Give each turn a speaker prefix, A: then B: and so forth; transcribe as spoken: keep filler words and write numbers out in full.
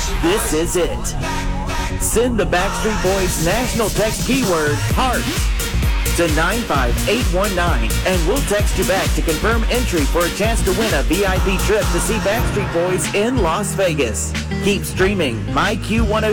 A: This is it. Send the Backstreet Boys national text keyword HEART to nine five eight one nine, and we'll text you back to confirm entry for a chance to win a V I P trip to see Backstreet Boys in Las Vegas. Keep streaming My Q one oh